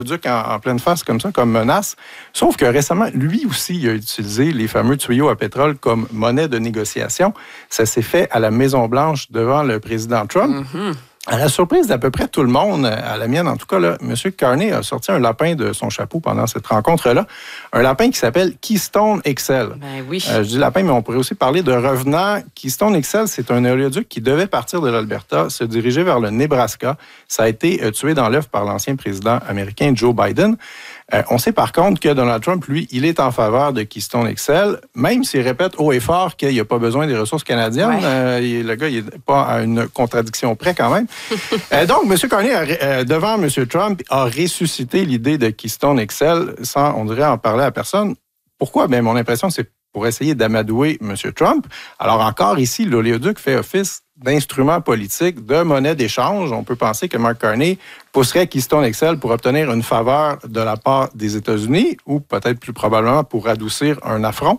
oléoduc en pleine face comme ça, comme menace. Sauf que récemment, lui aussi, il a utilisé les fameux tuyaux à pétrole comme monnaie de négociation. Ça s'est fait à la Maison-Blanche devant le président Trump. Mm-hmm. À la surprise d'à peu près tout le monde, à la mienne en tout cas, là, M. Carney a sorti un lapin de son chapeau pendant cette rencontre-là. Un lapin qui s'appelle Keystone XL. Ben oui. Je dis lapin, mais on pourrait aussi parler de revenant. Keystone XL, c'est un oléoduc qui devait partir de l'Alberta, se diriger vers le Nebraska. Ça a été tué dans l'œuf par l'ancien président américain Joe Biden. On sait par contre que Donald Trump, lui, il est en faveur de Keystone XL, même s'il répète haut et fort qu'il n'y a pas besoin des ressources canadiennes. Ouais. Le gars, il n'est pas à une contradiction près quand même. Donc, M. Carney, devant M. Trump, a ressuscité l'idée de Keystone XL sans, on dirait, en parler à personne. Pourquoi? Bien, mon impression, c'est pour essayer d'amadouer M. Trump. Alors encore ici, l'oléoduc fait office d'instrument politique, de monnaie d'échange. On peut penser que Mark Carney pousserait Keystone XL pour obtenir une faveur de la part des États-Unis ou peut-être plus probablement pour adoucir un affront.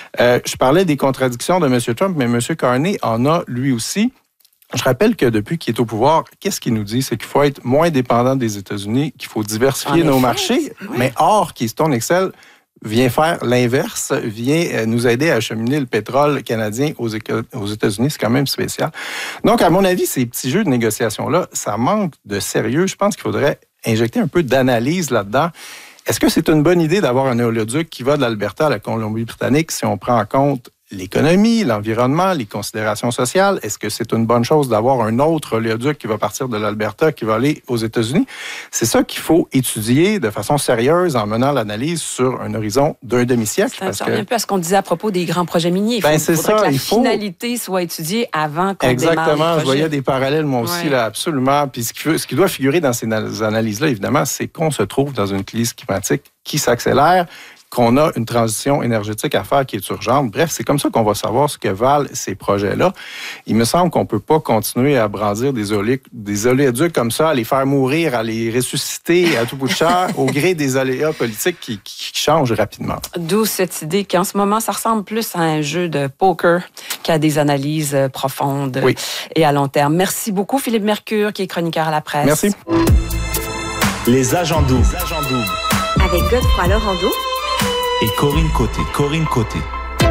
Je parlais des contradictions de M. Trump, mais M. Carney en a lui aussi. Je rappelle que depuis qu'il est au pouvoir, qu'est-ce qu'il nous dit? C'est qu'il faut être moins dépendant des États-Unis, qu'il faut diversifier nos marchés. Oui. Mais or, Keystone XL vient faire l'inverse, vient nous aider à acheminer le pétrole canadien aux États-Unis. C'est quand même spécial. Donc, à mon avis, ces petits jeux de négociation-là, ça manque de sérieux. Je pense qu'il faudrait injecter un peu d'analyse là-dedans. Est-ce que c'est une bonne idée d'avoir un oléoduc qui va de l'Alberta à la Colombie-Britannique si on prend en compte l'économie, l'environnement, les considérations sociales? Est-ce que c'est une bonne chose d'avoir un autre oléoduc qui va partir de l'Alberta, qui va aller aux États-Unis? C'est ça qu'il faut étudier de façon sérieuse en menant l'analyse sur un horizon d'un demi-siècle. Ça revient un peu à ce qu'on disait à propos des grands projets miniers. Il faudrait que la finalité soit étudiée avant qu'on démarre le projet. Je voyais des parallèles, moi aussi, là, absolument. Puis ce qui doit figurer dans ces analyses-là, évidemment, c'est qu'on se trouve dans une crise climatique qui s'accélère, qu'on a une transition énergétique à faire qui est urgente. Bref, c'est comme ça qu'on va savoir ce que valent ces projets-là. Il me semble qu'on ne peut pas continuer à brandir des oléoducs comme ça, à les faire mourir, à les ressusciter à tout bout de champ au gré des aléas politiques qui changent rapidement. D'où cette idée qu'en ce moment, ça ressemble plus à un jeu de poker qu'à des analyses profondes et à long terme. Merci beaucoup, Philippe Mercure, qui est chroniqueur à la presse. Merci. Les agents doubles. Avec Godefroy Lorando et Corinne Côté.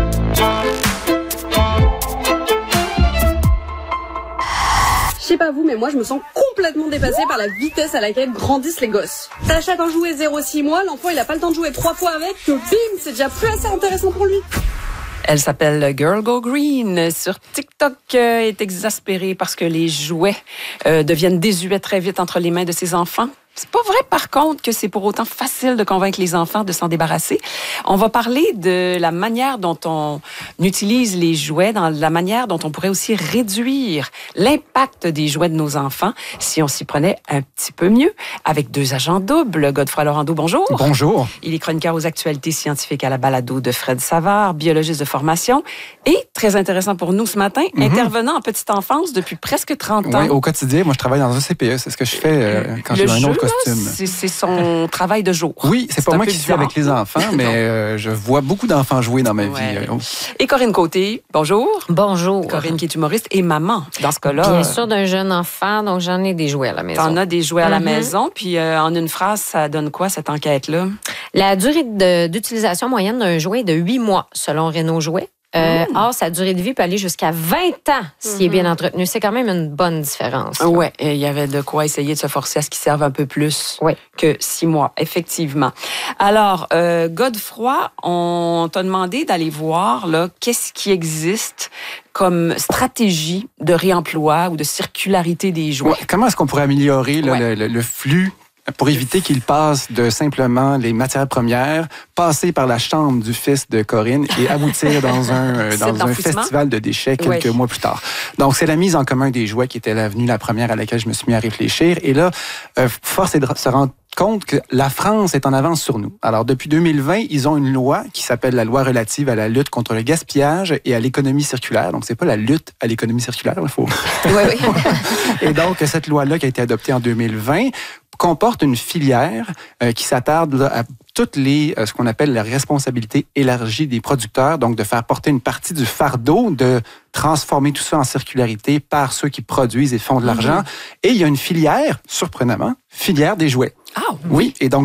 Je sais pas vous, mais moi je me sens complètement dépassée par la vitesse à laquelle grandissent les gosses. T'achètes un jouet 0-6 mois, l'enfant il a pas le temps de jouer 3 fois avec, que bim, c'est déjà plus assez intéressant pour lui. Elle s'appelle Girl Go Green. Sur TikTok, est exaspérée parce que les jouets deviennent désuets très vite entre les mains de ses enfants. C'est pas vrai, par contre, que c'est pour autant facile de convaincre les enfants de s'en débarrasser. On va parler de la manière dont on utilise les jouets, dans la manière dont on pourrait aussi réduire l'impact des jouets de nos enfants si on s'y prenait un petit peu mieux. Avec 2 agents doubles. Godefroy Lorando, bonjour. Bonjour. Il est chroniqueur aux actualités scientifiques à la balado de Fred Savard, biologiste de formation et, très intéressant pour nous ce matin, intervenant en petite enfance depuis presque 30 ans. Oui, au quotidien, moi je travaille dans un CPE, c'est ce que je fais quand j'ai un autre costume. C'est son travail de jour. Oui, c'est pas moi qui suis avec les enfants, mais je vois beaucoup d'enfants jouer dans ma vie. Et Corinne Côté, bonjour. Bonjour. Corinne qui est humoriste et maman, dans ce cas-là. Bien sûr, d'un jeune enfant, donc j'en ai des jouets à la maison. T'en as des jouets à la maison, puis en une phrase, ça donne quoi, cette enquête-là? La durée d'utilisation moyenne d'un jouet est de 8 mois, selon Renault Jouets. Or, sa durée de vie peut aller jusqu'à 20 ans s'il est bien entretenu. C'est quand même une bonne différence. Oui, il y avait de quoi essayer de se forcer à ce qu'il serve un peu plus que 6 mois, effectivement. Alors, Godefroy, on t'a demandé d'aller voir là, qu'est-ce qui existe comme stratégie de réemploi ou de circularité des jouets. Ouais, comment est-ce qu'on pourrait améliorer le flux pour éviter qu'il passe de simplement les matières premières, passer par la chambre du fils de Corinne et aboutir dans un festival de déchets quelques mois plus tard. Donc, c'est la mise en commun des jouets qui était l'avenue la première à laquelle je me suis mis à réfléchir. Et là, force est de se rendre compte que la France est en avance sur nous. Alors, depuis 2020, ils ont une loi qui s'appelle la loi relative à la lutte contre le gaspillage et à l'économie circulaire. Donc, c'est pas la lutte à l'économie circulaire, il faut. Oui. Et donc, cette loi-là qui a été adoptée en 2020 comporte une filière qui s'attarde à toutes les ce qu'on appelle la responsabilité élargie des producteurs, donc de faire porter une partie du fardeau, de transformer tout ça en circularité par ceux qui produisent et font de l'argent. Et il y a une filière, surprenamment, filière des jouets. Ah oui. Et donc